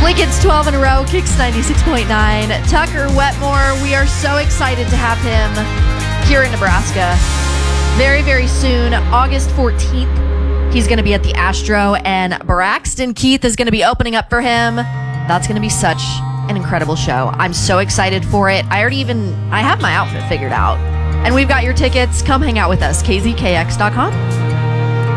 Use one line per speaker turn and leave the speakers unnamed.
Lincoln's 12 in a row, Kicks 96.9. Tucker Wetmore, we are so excited to have him here in Nebraska. Very, very soon, August 14th, he's going to be at the Astro, and Braxton Keith is going to be opening up for him. That's going to be such an incredible show. I'm so excited for it. I have my outfit figured out. And we've got your tickets. Come hang out with us, kzkx.com.